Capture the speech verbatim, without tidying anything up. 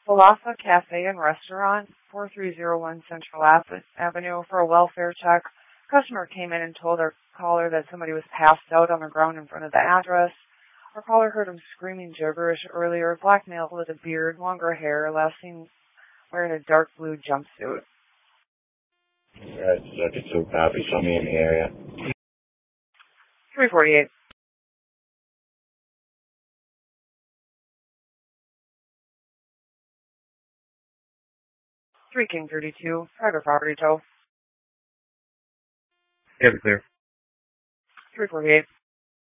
Palasa Cafe and Restaurant, four three zero one Central Ave- Avenue, for a welfare check. Customer came in and told our caller that somebody was passed out on the ground in front of the address. Our caller heard him screaming gibberish earlier. Black male with a beard, longer hair, last seen wearing a dark blue jumpsuit. Alright, second two copy. Show me in the area. three forty-eight. three King thirty-two, private property tow. Yeah, clear. three forty-eight.